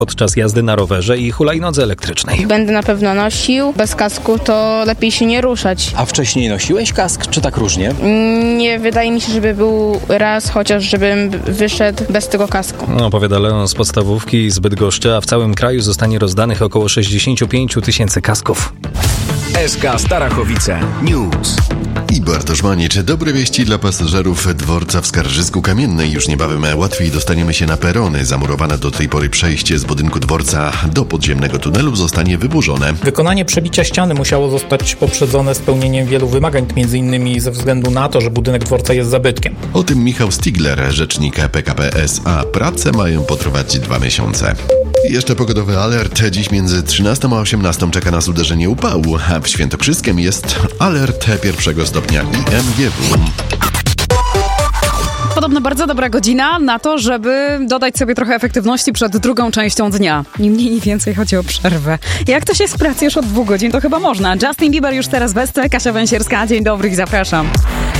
podczas jazdy na rowerze i hulajnodze elektrycznej. Będę na pewno nosił. Bez kasku to lepiej się nie ruszać. A wcześniej nosiłeś kask, czy tak różnie? Nie wydaje mi się, żeby był raz, chociaż żebym wyszedł bez tego kasku. Opowiada Leon z podstawówki z Bydgoszczy, a w całym kraju zostanie rozdanych około 65 000 kasków. SK Starachowice News. I Bartosz Manicz. Dobre wieści dla pasażerów dworca w Skarżysku-Kamiennej. Już niebawem łatwiej dostaniemy się na perony. Zamurowane do tej pory przejście z budynku dworca do podziemnego tunelu zostanie wyburzone. Wykonanie przebicia ściany musiało zostać poprzedzone spełnieniem wielu wymagań, m.in. ze względu na to, że budynek dworca jest zabytkiem. O tym Michał Stigler, rzecznik PKP SA. Prace mają potrwać 2 miesiące. Jeszcze pogodowy alert. Dziś między 13 a 18 czeka nas uderzenie upału, a w Świętokrzyskiem jest alert 1 stopnia IMGW. Podobno bardzo dobra godzina na to, żeby dodać sobie trochę efektywności przed drugą częścią dnia. Ni mniej, ni więcej chodzi o przerwę. Jak ktoś jest w pracy już od 2 godzin, to chyba można. Justin Bieber już teraz bez Kasia Węsierska. Dzień dobry i zapraszam.